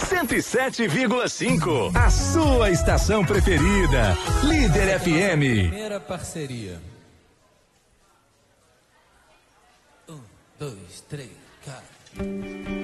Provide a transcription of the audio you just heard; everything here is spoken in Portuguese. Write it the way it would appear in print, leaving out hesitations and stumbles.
107,5. A sua estação preferida. Líder FM. Primeira parceria. 1, 2, 3, 4.